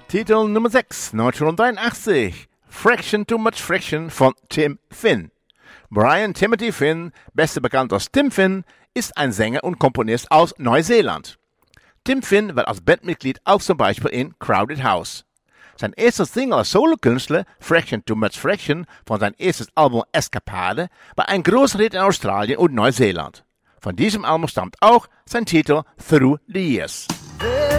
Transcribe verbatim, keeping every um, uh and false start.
Titel Nummer sechs, neunzehnhundertdreiundachtzig. Fraction Too Much Fraction von Tim Finn. Brian Timothy Finn, besser bekannt als Tim Finn, ist ein Sänger und Komponist aus Neuseeland. Tim Finn war als Bandmitglied auch zum Beispiel in Crowded House. Sein erstes Single als Solokünstler, Fraction Too Much Fraction, von seinem erstes Album Escapade, war ein großer Hit in Australien und Neuseeland. Von diesem Album stammt auch sein Titel Through the Years.